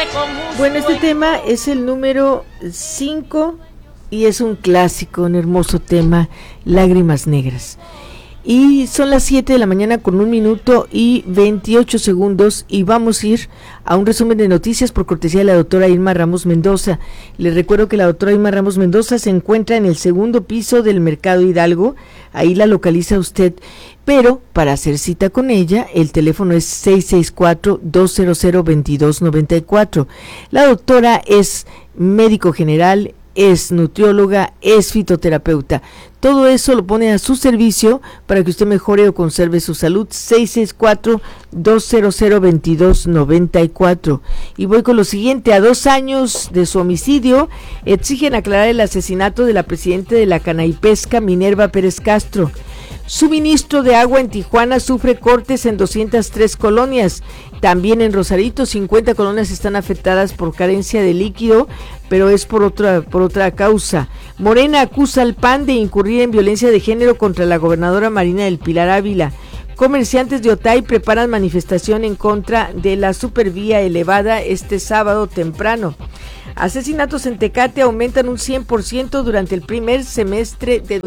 Bueno, este tema es el número 5 y es un clásico, un hermoso tema, Lágrimas Negras. Y son las 7 de la mañana con 1 minuto y 28 segundos y vamos a ir a un resumen de noticias por cortesía de la doctora Irma Ramos Mendoza. Les recuerdo que la doctora Irma Ramos Mendoza se encuentra en el segundo piso del Mercado Hidalgo, ahí la localiza usted, pero para hacer cita con ella, el teléfono es 664-200-2294. La doctora es médico general, es nutrióloga, es fitoterapeuta. Todo eso lo pone a su servicio para que usted mejore o conserve su salud. 664-200-2294. Y voy con lo siguiente. A 2 años de su homicidio, exigen aclarar el asesinato de la presidenta de la Canaipesca, Minerva Pérez Castro. Suministro de agua en Tijuana sufre cortes en 203 colonias. También en Rosarito, 50 colonias están afectadas por carencia de líquido, pero es por otra causa. Morena acusa al PAN de incurrir en violencia de género contra la gobernadora Marina del Pilar Ávila. Comerciantes de Otay preparan manifestación en contra de la supervía elevada este sábado temprano. Asesinatos en Tecate aumentan un 100% durante el primer semestre de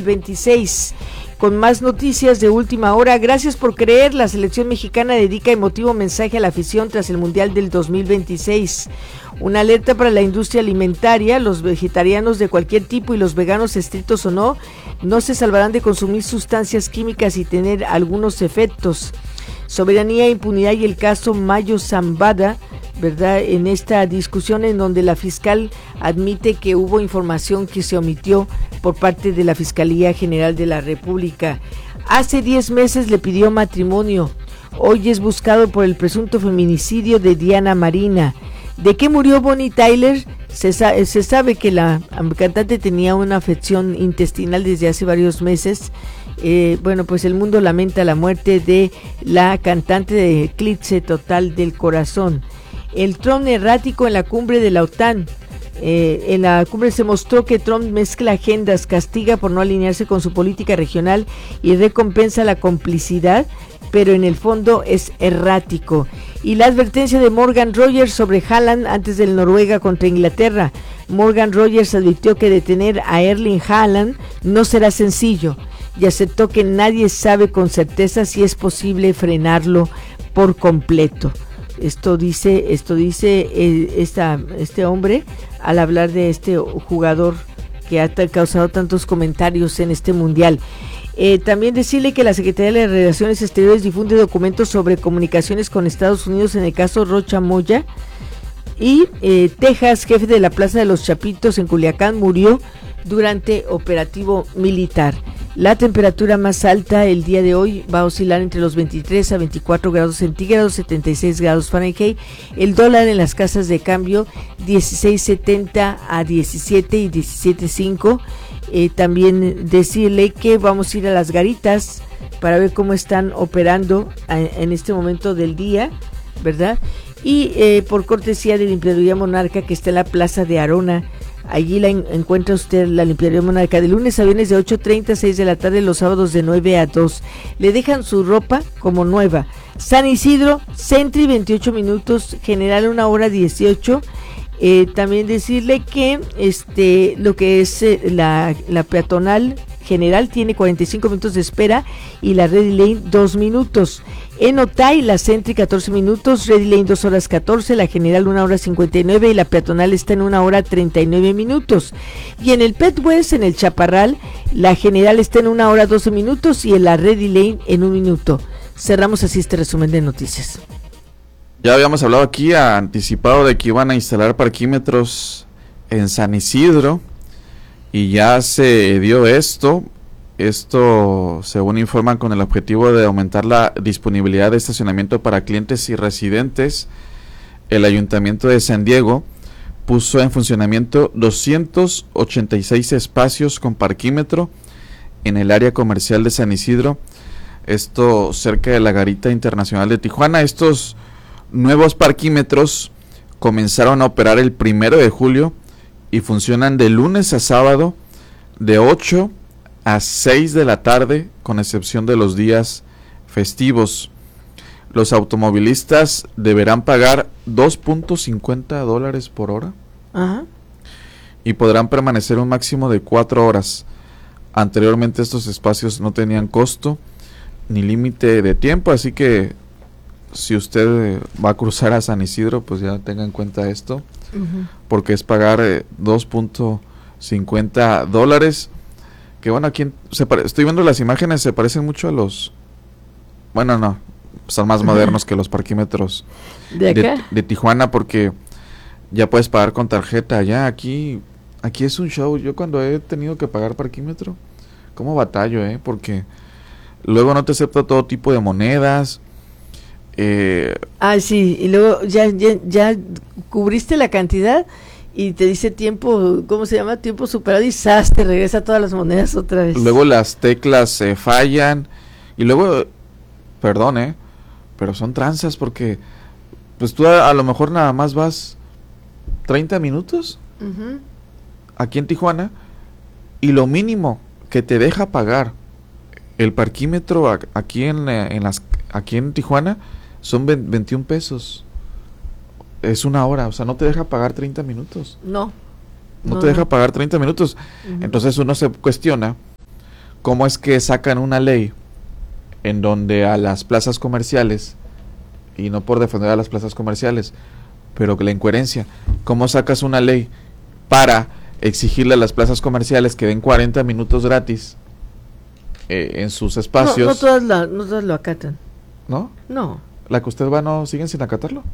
2026. Con más noticias de última hora, gracias por creer, la selección mexicana dedica emotivo mensaje a la afición tras el Mundial del 2026. Una alerta para la industria alimentaria, los vegetarianos de cualquier tipo y los veganos estrictos o no se salvarán de consumir sustancias químicas y tener algunos efectos. Soberanía, impunidad y el caso Mayo Zambada, ¿verdad? En esta discusión en donde la fiscal admite que hubo información que se omitió por parte de la Fiscalía General de la República. Hace 10 meses le pidió matrimonio. Hoy es buscado por el presunto feminicidio de Diana Marina. ¿De qué murió Bonnie Tyler? Se sabe que la cantante tenía una afección intestinal desde hace varios meses. Bueno, pues el mundo lamenta la muerte de la cantante de eclipse total del corazón. El Trump errático en la cumbre de la OTAN. En la cumbre se mostró que Trump mezcla agendas, castiga por no alinearse con su política regional y recompensa la complicidad, pero en el fondo es errático. Y la advertencia de Morgan Rogers sobre Haaland antes del Noruega contra Inglaterra. Morgan Rogers advirtió que detener a Erling Haaland no será sencillo y aceptó que nadie sabe con certeza si es posible frenarlo por completo. Esto dice este hombre al hablar de este jugador que ha causado tantos comentarios en este mundial. También decirle que la Secretaría de Relaciones Exteriores difunde documentos sobre comunicaciones con Estados Unidos en el caso Rocha Moya. Y Texas, jefe de la Plaza de los Chapitos en Culiacán, murió durante operativo militar. La temperatura más alta el día de hoy va a oscilar entre los 23 a 24 grados centígrados, 76 grados Fahrenheit. El dólar en las casas de cambio 16.70 a 17 y 17.5. También decirle que vamos a ir a las garitas para ver cómo están operando en este momento del día, ¿verdad? Y por cortesía de Limpiaduría Monarca, que está en la Plaza de Arona. Allí la encuentra usted, la Limpiaduría Monarca, de lunes a viernes de 8:30 a 6 de la tarde, los sábados de 9 a 2. Le dejan su ropa como nueva. San Isidro, Sentry 28 minutos, General 1 hora 18. También decirle que lo que es la peatonal General tiene 45 minutos de espera y la Ready Lane 2 minutos. En Otay, la Sentry 14 minutos, Ready Lane 2 horas 14, la General 1 hora 59 y la peatonal está en 1 hora 39 minutos. Y en el Pet West, en el Chaparral, la General está en 1 hora 12 minutos y en la Ready Lane en 1 minuto. Cerramos así este resumen de noticias. Ya habíamos hablado aquí, anticipado de que iban a instalar parquímetros en San Isidro y ya se dio esto, según informan, con el objetivo de aumentar la disponibilidad de estacionamiento para clientes y residentes. El Ayuntamiento de San Diego puso en funcionamiento 286 espacios con parquímetro en el área comercial de San Isidro, esto cerca de la Garita Internacional de Tijuana. Estos nuevos parquímetros comenzaron a operar el 1 de julio y funcionan de lunes a sábado de 8 a 6 de la tarde, con excepción de los días festivos. los automovilistas deberán pagar $2.50 por hora. Ajá. Y podrán permanecer un máximo de 4 horas. Anteriormente estos espacios no tenían costo ni límite de tiempo, así que si usted va a cruzar a San Isidro, pues ya tenga en cuenta esto, porque es pagar $2.50, que bueno, aquí estoy viendo las imágenes, se parecen mucho a los, bueno, no, son más modernos que los parquímetros ¿De acá? de Tijuana, porque ya puedes pagar con tarjeta. Ya aquí es un show. Yo cuando he tenido que pagar parquímetro, ¿cómo batallo, porque luego no te acepta todo tipo de monedas? Sí, y luego ya cubriste la cantidad y te dice tiempo, ¿cómo se llama? Tiempo superado, y ¡zas!, te regresa todas las monedas otra vez. Luego las teclas se fallan y luego, perdón, pero son tranzas, porque pues tú a lo mejor nada más vas 30 minutos aquí en Tijuana, y lo mínimo que te deja pagar el parquímetro aquí en Tijuana son 21 pesos. Es una hora, o sea, no te deja pagar 30 minutos. No te deja pagar 30 minutos. Entonces uno se cuestiona cómo es que sacan una ley en donde a las plazas comerciales, y no por defender a las plazas comerciales, pero que la incoherencia, ¿cómo sacas una ley para exigirle a las plazas comerciales que den 40 minutos gratis en sus espacios? No todas lo acatan. ¿No? No. ¿La que usted va no siguen sin acatarlo?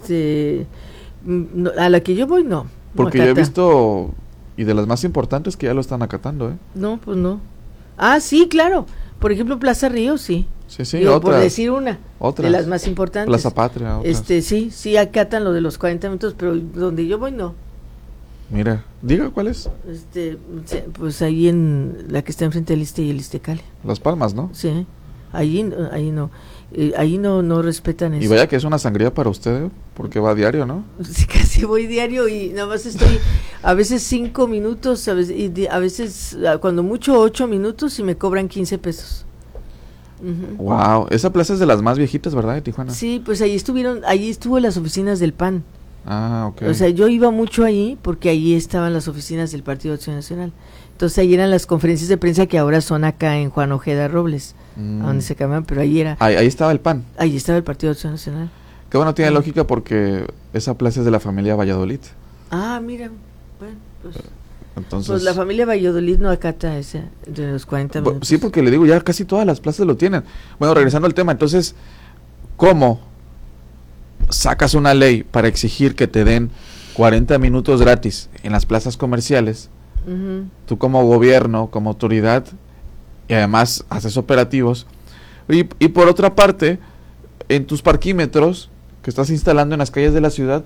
A la que yo voy no. Porque yo he visto, y de las más importantes, que ya lo están acatando, No, pues no. Sí, claro. Por ejemplo, Plaza Río, sí. Sí, Digo, por decir otras, de las más importantes. Plaza Patria, otras. Sí acatan lo de los 40 minutos, pero donde yo voy no. Mira, diga cuál es. Pues ahí en la que está enfrente del Iste y el Istecale. Las Palmas, ¿no? Sí, ahí no. Ahí no respetan eso. Y vaya que es una sangría para usted, porque va a diario, ¿no? Sí, casi voy diario y nada más estoy a veces 5 minutos, a veces cuando mucho 8 minutos, y me cobran 15 pesos. Wow, esa plaza es de las más viejitas, ¿verdad, de Tijuana? Sí, pues ahí estuvo las oficinas del PAN. Ok. O sea, yo iba mucho ahí porque ahí estaban las oficinas del Partido de Acción Nacional. Entonces ahí eran las conferencias de prensa que ahora son acá en Juan Ojeda Robles, a donde se cambian, pero ahí era. Ahí estaba el PAN. Ahí estaba el Partido de Acción Nacional. Que bueno, tiene lógica porque esa plaza es de la familia Valladolid. Mira, bueno, pues. Entonces, pues la familia Valladolid no acata ese de los 40 minutos. Sí, porque le digo, ya casi todas las plazas lo tienen. Bueno, regresando al tema, entonces, ¿cómo sacas una ley para exigir que te den 40 minutos gratis en las plazas comerciales? Tú como gobierno, como autoridad, y además haces operativos, y por otra parte, en tus parquímetros que estás instalando en las calles de la ciudad,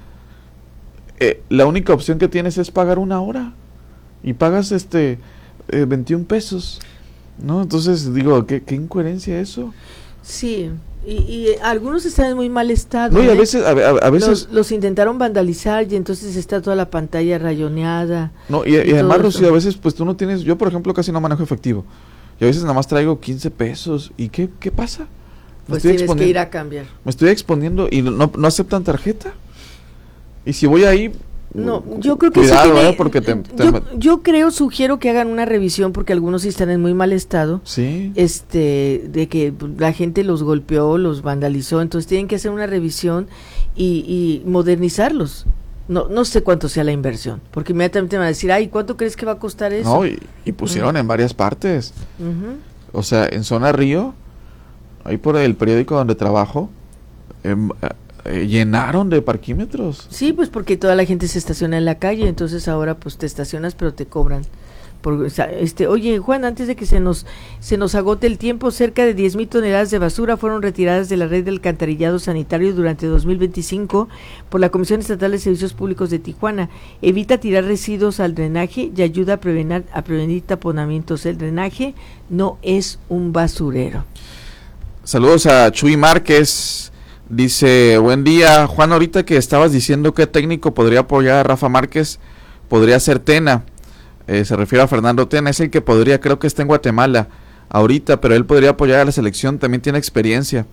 la única opción que tienes es pagar una hora, y pagas 21 pesos, ¿no? Entonces digo, ¿qué incoherencia eso? Sí. Y algunos están en muy mal estado. No, y a veces los intentaron vandalizar, y entonces está toda la pantalla rayoneada. No, y además, Rocío, a veces pues tú no tienes, yo por ejemplo casi no manejo efectivo, y a veces nada más traigo 15 pesos, ¿y qué pasa? Pues tienes que ir a cambiar. Me estoy exponiendo y no aceptan tarjeta. Y si voy ahí, no, yo creo que cuidado, sí porque sugiero que hagan una revisión, porque algunos sí están en muy mal estado. Sí. De que la gente los golpeó, los vandalizó, entonces tienen que hacer una revisión y modernizarlos. No sé cuánto sea la inversión, porque inmediatamente van a decir, ¿cuánto crees que va a costar eso? No, y pusieron en varias partes. O sea, en Zona Río, ahí por el periódico donde trabajo, llenaron de parquímetros. Sí, pues porque toda la gente se estaciona en la calle, entonces ahora pues te estacionas pero te cobran. Oye, Juan, antes de que se nos agote el tiempo, cerca de 10,000 toneladas de basura fueron retiradas de la red de alcantarillado sanitario durante 2025 por la Comisión Estatal de Servicios Públicos de Tijuana. Evita tirar residuos al drenaje y ayuda a prevenir taponamientos. El drenaje no es un basurero. Saludos a Chuy Márquez. Dice, buen día, Juan, ahorita que estabas diciendo qué técnico podría apoyar a Rafa Márquez, podría ser Tena, se refiere a Fernando Tena, es el que podría, creo que está en Guatemala ahorita, pero él podría apoyar a la selección, también tiene experiencia.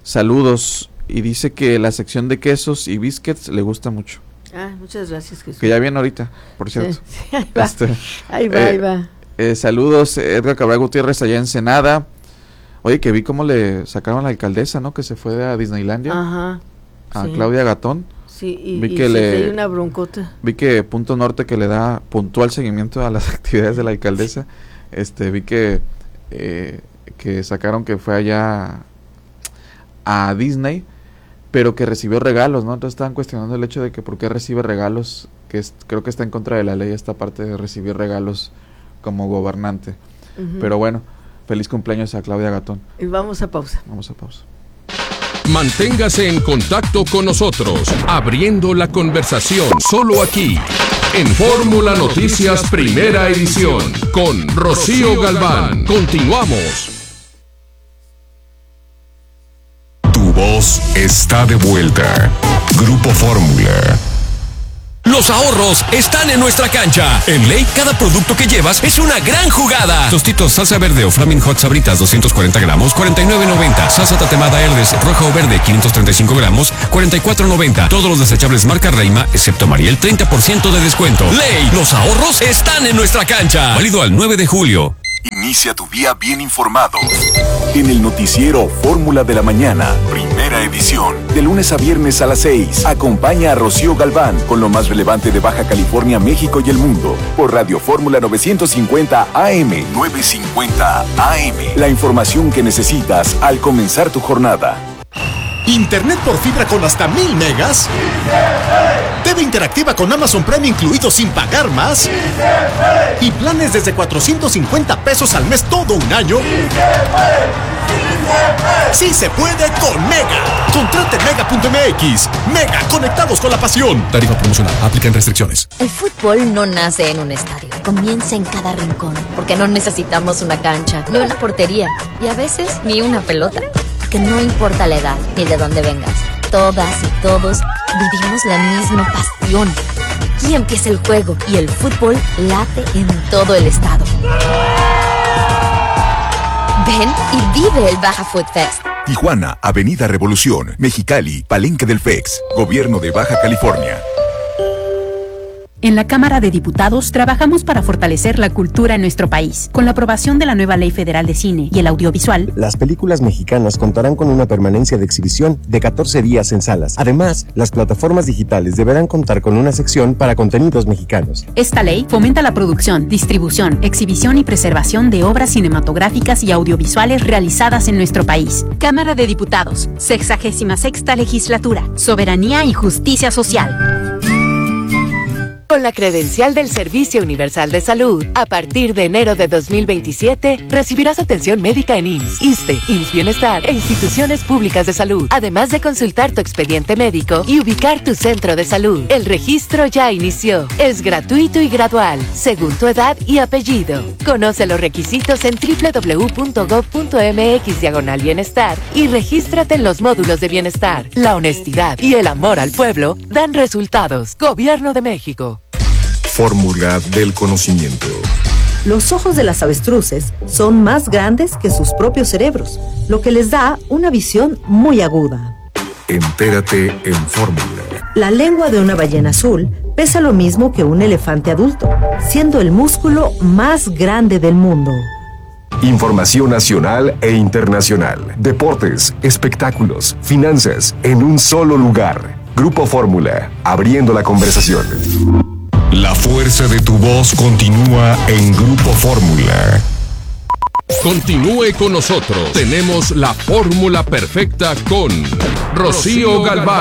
saludos y dice que la sección de quesos y biscuits le gusta mucho. Muchas gracias, Jesús. Que ya viene ahorita, por cierto. Sí, ahí va. Saludos, Edgar Cabral Gutiérrez allá en Ensenada. Oye, que vi cómo le sacaron a la alcaldesa, ¿no? Que se fue a Disneylandia. Ajá. A Claudia Gatón. Sí, vi que le dio una broncota. Vi que Punto Norte, que le da puntual seguimiento a las actividades de la alcaldesa, vi que sacaron que fue allá a Disney, pero que recibió regalos, ¿no? Entonces estaban cuestionando el hecho de que por qué recibe regalos, creo que está en contra de la ley esta parte de recibir regalos como gobernante. Uh-huh. Pero bueno, feliz cumpleaños a Claudia Gatón. Y vamos a pausa. Manténgase en contacto con nosotros, abriendo la conversación, solo aquí, en Fórmula Noticias Primera Edición, con Rocío Galván. Continuamos. Tu voz está de vuelta. Grupo Fórmula. Los ahorros están en nuestra cancha. En Ley, cada producto que llevas es una gran jugada. Tostitos, salsa verde o Flaming Hot Sabritas, 240 gramos, $49.90. Salsa tatemada Herdes, roja o verde, 535 gramos, $44.90. Todos los desechables marca Reima, excepto Mariel, 30% de descuento. Ley, los ahorros están en nuestra cancha. Válido al 9 de julio. Inicia tu día bien informado. En el noticiero Fórmula de la Mañana, primera edición. De lunes a viernes a las 6. Acompaña a Rocío Galván con lo más relevante de Baja California, México y el mundo. Por Radio Fórmula 950 AM. 950 AM. La información que necesitas al comenzar tu jornada. ¿Internet por fibra con hasta 1000 megas? TV interactiva con Amazon Prime incluido sin pagar más. Y planes desde $450 al mes todo un año. ¡Sí se puede con Mega! Contrate Mega.mx. Mega, conectados con la pasión. Tarifa promocional, aplican restricciones. El fútbol no nace en un estadio, comienza en cada rincón. Porque no necesitamos una cancha, ni una portería, y a veces ni una pelota. Que no importa la edad ni de dónde vengas, todas y todos vivimos la misma pasión. Aquí empieza el juego y el fútbol late en todo el estado. Ven y vive el Baja Food Fest. Tijuana, Avenida Revolución, Mexicali, Palenque del FEX, Gobierno de Baja California. En la Cámara de Diputados trabajamos para fortalecer la cultura en nuestro país. Con la aprobación de la nueva Ley Federal de Cine y el Audiovisual, las películas mexicanas contarán con una permanencia de exhibición de 14 días en salas. Además, las plataformas digitales deberán contar con una sección para contenidos mexicanos. Esta ley fomenta la producción, distribución, exhibición y preservación de obras cinematográficas y audiovisuales realizadas en nuestro país. Cámara de Diputados, 66ª Legislatura, Soberanía y Justicia Social. Con la credencial del Servicio Universal de Salud, a partir de enero de 2027, recibirás atención médica en IMSS, ISSSTE, IMSS Bienestar e instituciones públicas de salud, además de consultar tu expediente médico y ubicar tu centro de salud. El registro ya inició. Es gratuito y gradual, según tu edad y apellido. Conoce los requisitos en www.gov.mx/bienestar y regístrate en los módulos de bienestar. La honestidad y el amor al pueblo dan resultados. Gobierno de México. Fórmula del conocimiento. Los ojos de las avestruces son más grandes que sus propios cerebros, lo que les da una visión muy aguda. Entérate en Fórmula. La lengua de una ballena azul pesa lo mismo que un elefante adulto, siendo el músculo más grande del mundo. Información nacional e internacional. Deportes, espectáculos, finanzas, en un solo lugar. Grupo Fórmula, abriendo la conversación. La fuerza de tu voz continúa en Grupo Fórmula. Continúe con nosotros. Tenemos la fórmula perfecta con Rocío Galván.